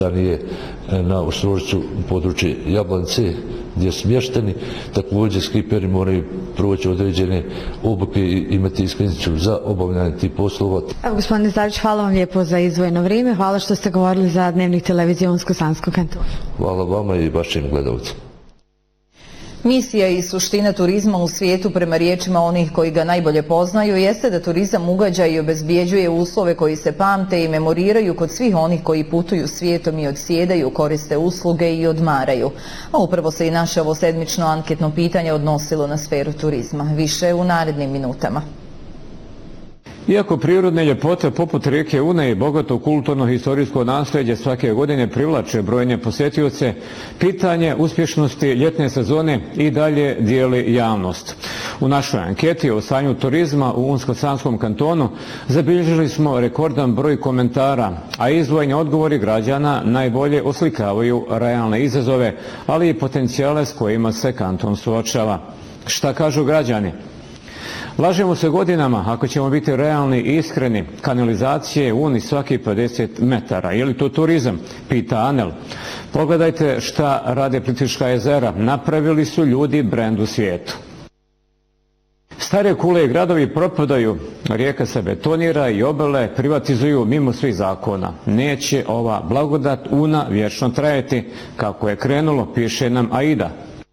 je na Ostrožcu područje Jablanice gdje su smješteni. Također skiperi moraju proći određene obuke i imati iskaznicu za obavljanje tih poslova. Evo, gospodine Zarić, hvala vam lijepo za izdvojeno vrijeme. Hvala što ste govorili za Dnevnik televizije Unsko-Sanskog kantona. Hvala vama i vašim gledalcima. Misija i suština turizma u svijetu, prema riječima onih koji ga najbolje poznaju, jeste da turizam ugađa i obezbjeđuje uslove koji se pamte i memoriraju kod svih onih koji putuju svijetom i odsjedaju, koriste usluge i odmaraju. A upravo se i naše ovo sedmično anketno pitanje odnosilo na sferu turizma. Više u narednim minutama. Iako prirodne ljepote poput rijeke Une i bogato kulturno-historijsko nasljeđe svake godine privlače brojne posjetioce, pitanje uspješnosti ljetne sezone i dalje dijeli javnost. U našoj anketi o stanju turizma u Unsko-Sanskom kantonu zabilježili smo rekordan broj komentara, a izdvojeni odgovori građana najbolje oslikavaju realne izazove, ali i potencijale s kojima se kanton suočava. Šta kažu građani? Lažemo se godinama, ako ćemo biti realni i iskreni. Kanalizacije u Uni svaki 50 metara. Je li to turizam? Pita Anel. Pogledajte šta rade Plitvička jezera. Napravili su ljudi brend u svijetu. Stare kule i gradovi propadaju, rijeka se betonira i obale privatizuju mimo svih zakona. Neće ova blagodat Una vječno trajati, kako je krenulo, piše nam Aida.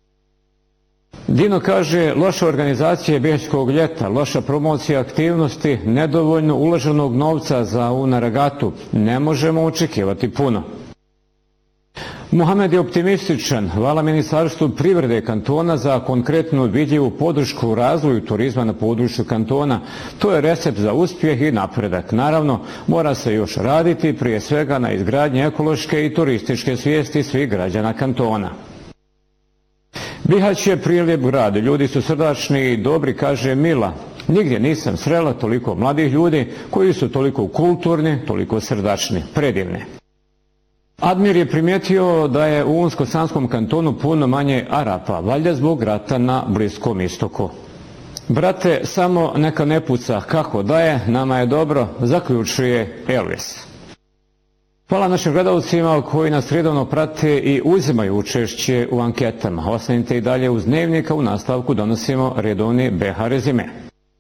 Dino kaže, loša organizacija Bihaćkog ljeta, loša promocija aktivnosti, nedovoljno uloženog novca za Una regatu. Ne možemo očekivati puno. Mohamed je optimističan, hvala Ministarstvu privrede kantona za konkretnu vidljivu podršku u razvoju turizma na području kantona. To je recept za uspjeh i napredak. Naravno, mora se još raditi, prije svega na izgradnji ekološke i turističke svijesti svih građana kantona. Bihać je prilijep grad, ljudi su srdačni i dobri, kaže Mila. Nigdje nisam srela toliko mladih ljudi koji su toliko kulturni, toliko srdačni, predivni. Admir je primijetio da je u Unsko-Sanskom kantonu puno manje Arapa, valjda zbog rata na Bliskom istoku. Brate, samo neka ne puca, kako da je, nama je dobro, zaključuje Elvis. Hvala našim gledalcima koji nas redovno prate i uzimaju učešće u anketama. Ostanite i dalje uz Dnevnika, u nastavku donosimo redovni BH rezime.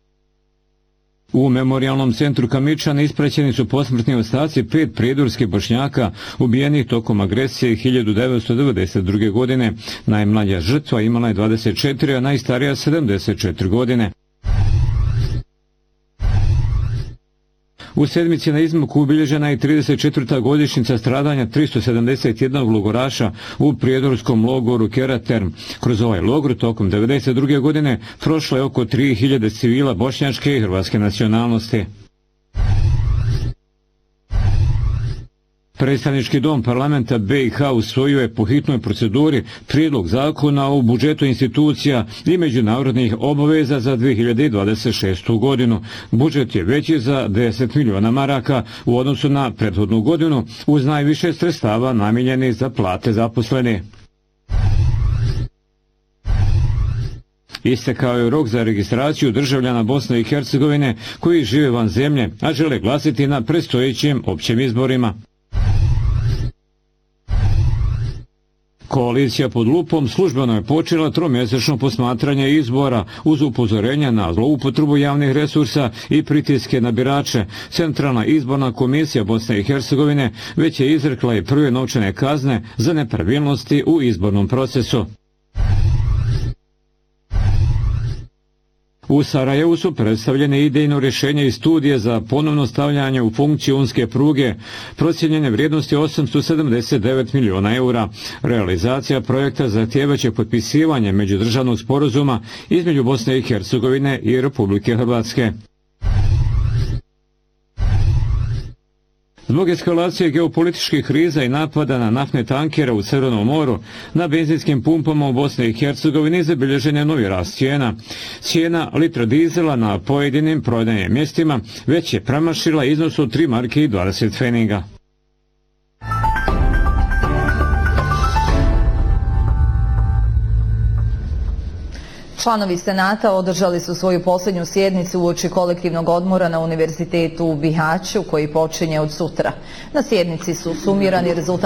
U Memorijalnom centru Kamičan ispraćeni su posmrtni ostaci 5 prijedorskih Bošnjaka ubijenih tokom agresije 1992. godine. Najmlađa žrtva imala je 24, a najstarija 74 godine. U sedmici na izmaku ubilježena je 34. godišnjica stradanja 371 logoraša u prijedorskom logoru Keraterm. Kroz ovaj logor tokom 1992. godine prošlo je oko 3000 civila bošnjačke i hrvatske nacionalnosti. Predstavnički dom parlamenta BiH usvojio je po hitnoj proceduri prijedlog zakona o budžetu institucija i međunarodnih obaveza za 2026. godinu. Budžet je veći za 10 milijuna maraka u odnosu na prethodnu godinu, uz najviše sredstava namijenjenih za plate zaposlenih. Istekao je rok za registraciju državljana Bosne i Hercegovine koji žive van zemlje, a žele glasiti na predstojećim općim izborima. Koalicija pod lupom službeno je počela tromjesečno posmatranje izbora uz upozorenja na zloupotrebu javnih resursa i pritiske na birače. Centralna izborna komisija Bosne i Hercegovine već je izrekla i prve novčane kazne za nepravilnosti u izbornom procesu. U Sarajevu su predstavljene idejno rješenje i studije za ponovno stavljanje u funkciju unske pruge, procijenjene vrijednosti 879 milijuna eura. Realizacija projekta zahtijevaće potpisivanje međudržavnog sporazuma između Bosne i Hercegovine i Republike Hrvatske. Zbog eskalacije geopolitičkih kriza i napada na naftne tankere u Crvenom moru, na benzinskim pumpama u Bosni i Hercegovini zabilježen je novi rast cijena. Cijena litra dizela na pojedinim prodajnim mjestima već je premašila iznos od 3 marke i 20 pfeniga. Članovi Senata održali su svoju posljednju sjednicu uoči kolektivnog odmora na Univerzitetu u Bihaću koji počinje od sutra. Na sjednici su sumirani rezultati